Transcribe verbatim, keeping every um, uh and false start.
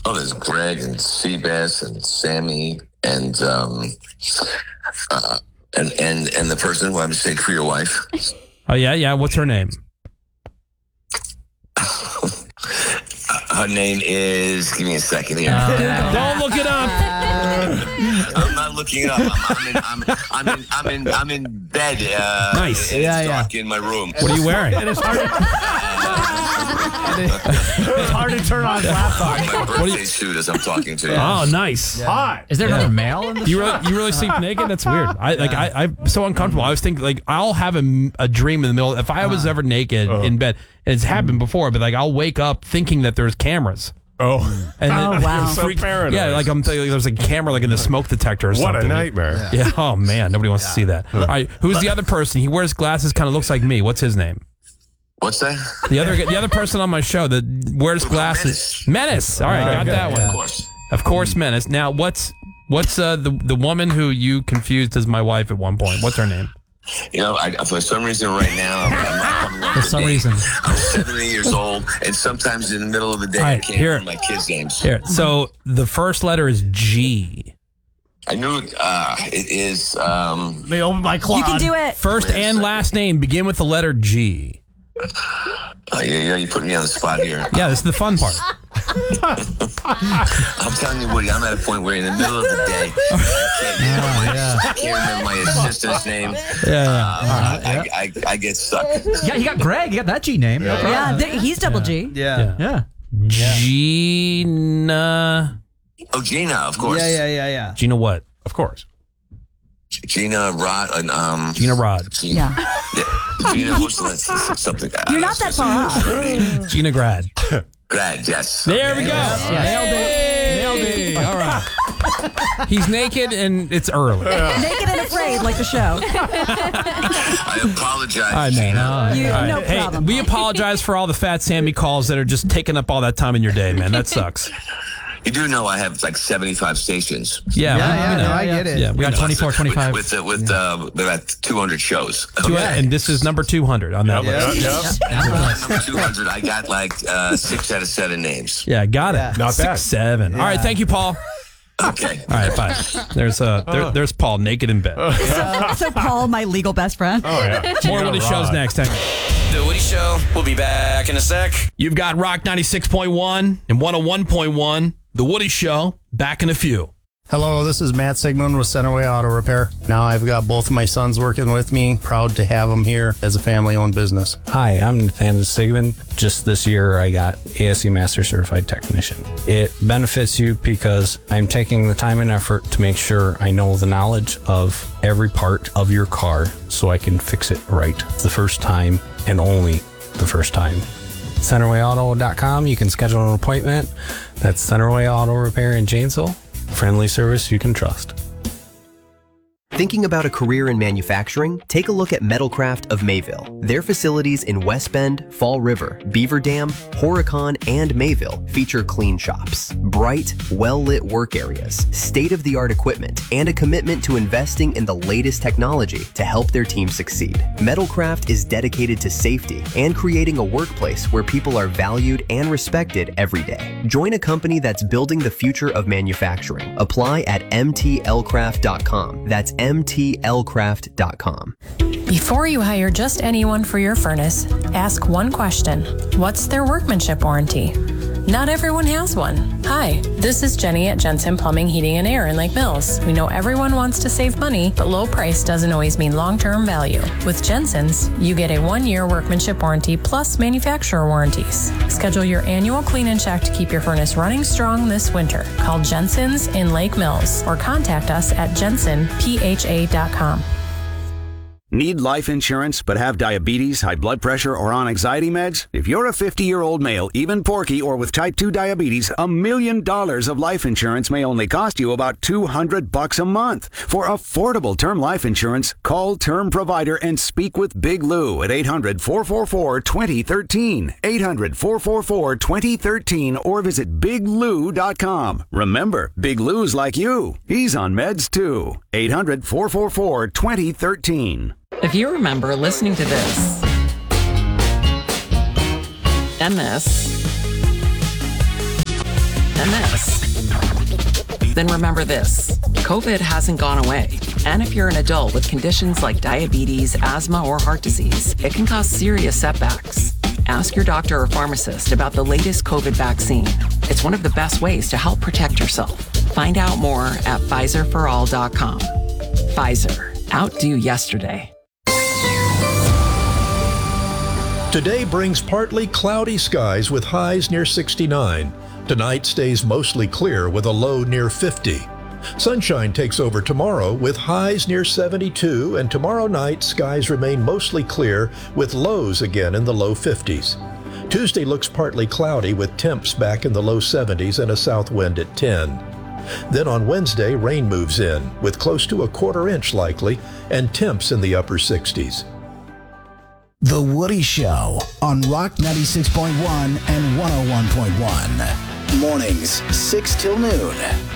Oh, there's Greg and Seabass and Sammy and um uh, and and and the person who I'm saying for your wife. Oh yeah, yeah. What's her name? Her name is. Give me a second here. Uh, don't look it up. I'm not looking it up. I'm, I'm, in, I'm, I'm in. I'm in. I'm in bed. Uh, Nice. And Yeah, it's yeah. dark in my room. What are you wearing? And it's hard to, it's hard to turn on laptop. My birthday you- suit as I'm talking to you. Oh, nice. Hi. Is there another male in the You really, you really sleep naked? That's weird. I like. I, I'm so uncomfortable. I was thinking like I'll have a, a dream in the middle. If I was ever naked in bed, and it's happened before, but like I'll wake up thinking that there's cameras. Oh, And Oh, then- wow. so paranoid. Yeah, like I'm thinking there's a camera like in the smoke detector or What something. a nightmare. Yeah. Oh man, nobody wants to see that. All right, who's the other person? He wears glasses, kind of looks like me. What's his name? What's that? The other the other person on my show that wears glasses. Menace. All right, got that Of one. course. Of course, Menace. Now, what's what's uh, the the woman who you confused as my wife at one point? What's her name? You know, I, for some reason right now, I'm, I'm not coming up For with some names. reason. I'm seventy years old, and sometimes in the middle of the day, All I right, can't here. remember my kids' names. Here. So the first letter is G. I knew it, uh, it is. Um, They open my closet. You can do it. First and last name begin with the letter G. uh, yeah, yeah, you put me on the spot here. Yeah, this is the fun part. I'm telling you, Woody, I'm at a point where in the middle of the day, I can't remember, my, yeah. I can't remember my assistant's name. Yeah. Uh, I, I, I get stuck. Yeah, you got Greg. You got that G name. No problem. Yeah, there- he's double G. Yeah. Yeah. Gina. Oh, Gina, of course. Yeah, yeah, yeah, yeah. Gina what? Of course. Gina Rod. And, um, Gina Rod. Gina, Yeah. yeah, Gina, what's the, something? You're not that far off. Gina Grad. Glad, yes. There we go. Yes. Nailed it. Nailed it. All right. He's naked and it's early. Naked and afraid, like the show. I apologize, All right, man. Gina. You, All right. no Hey, problem. we apologize for all the Fat Sammy calls that are just taking up all that time in your day, man. That sucks. You do know I have like seventy-five stations. Yeah, Yeah, we- yeah, we know. no, I get it. Yeah, we We got know. twenty-four, twenty-five. With with, uh, with uh, about two hundred shows. Two- And this is number two hundred on that Yep, list. yep, yep. Number two hundred. I got like uh, six out of seven names. Yeah, got it. Not Six, bad. seven. All right, thank you, Paul. Okay. All right, bye. There's uh, there, there's Paul naked in bed. So, Paul, my legal best friend. Oh, yeah. More Woody shows next. Hang on. The Woody Show. We'll be back in a sec. You've got Rock ninety-six point one and one oh one point one. The Woody Show. Back in a few. Hello, this is Matt Sigmund with Centerway Auto Repair. Now I've got both of my sons working with me. Proud to have them here as a family-owned business. Hi, I'm Nathaniel Sigmund. Just this year, I got A S E Master Certified Technician. It benefits you because I'm taking the time and effort to make sure I know the knowledge of every part of your car so I can fix it right the first time and only the first time. Centerway Auto dot com, you can schedule an appointment. That's Centerway Auto Repair in Janesville. Friendly service you can trust. Thinking about a career in manufacturing? Take a look at Metalcraft of Mayville. Their facilities in West Bend, Fall River, Beaver Dam, Horicon, and Mayville feature clean shops, bright, well-lit work areas, state-of-the-art equipment, and a commitment to investing in the latest technology to help their team succeed. Metalcraft is dedicated to safety and creating a workplace where people are valued and respected every day. Join a company that's building the future of manufacturing. Apply at M T L craft dot com. That's M T L craft dot com. Before you hire just anyone for your furnace, ask one question. What's their workmanship warranty? Not everyone has one. Hi, this is Jenny at Jensen Plumbing, Heating, and Air in Lake Mills. We know everyone wants to save money, but low price doesn't always mean long-term value. With Jensen's, you get a one-year workmanship warranty plus manufacturer warranties. Schedule your annual clean and check to keep your furnace running strong this winter. Call Jensen's in Lake Mills or contact us at jensen p h a dot com. Need life insurance but have diabetes, high blood pressure, or on anxiety meds? If you're a fifty-year-old male, even porky, or with type two diabetes, a million dollars of life insurance may only cost you about two hundred bucks a month. For affordable term life insurance, call Term Provider and speak with Big Lou at eight hundred, four four four, two zero one three, eight hundred, four four four, two zero one three, or visit big lou dot com. Remember, Big Lou's like you. He's on meds too. eight hundred, four four four, two zero one three. If you remember listening to this and this and this then remember this. COVID hasn't gone away. And if you're an adult with conditions like diabetes, asthma, or heart disease, it can cause serious setbacks. Ask your doctor or pharmacist about the latest COVID vaccine. It's one of the best ways to help protect yourself. Find out more at Pfizer for all dot com. Pfizer. Outdo yesterday. Today brings partly cloudy skies with highs near sixty-nine. Tonight stays mostly clear with a low near fifty. Sunshine takes over tomorrow with highs near seventy-two, and tomorrow night skies remain mostly clear with lows again in the low fifties. Tuesday looks partly cloudy with temps back in the low seventies and a south wind at ten. Then on Wednesday, rain moves in with close to a quarter inch likely and temps in the upper sixties. The Woody Show on Rock ninety-six point one and one oh one point one. Mornings, six till noon.